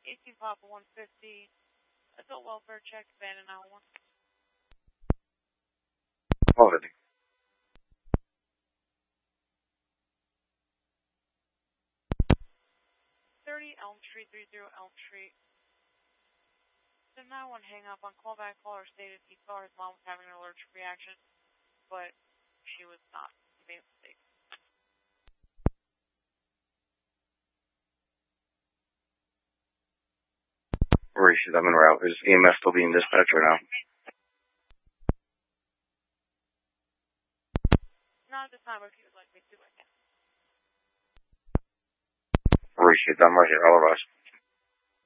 18 Papa 150. Adult welfare check, abandoned now 1. 150. 30 Elm Street, 30 Elm Street. The 911 hang up on callback. Caller stated he saw his mom was having an allergic reaction, but she was not. He made a mistake. Mauritius, I'm en route. Is EMS still being dispatched right now? Not at this time, but if you would like me to, I can. Mauritius, I'm right here. All of us.